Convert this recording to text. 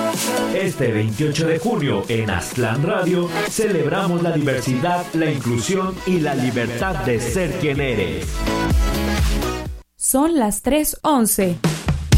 Este 28 de junio en Aztlán Radio celebramos la diversidad, la inclusión y la libertad de ser quien eres. Son las 3:11.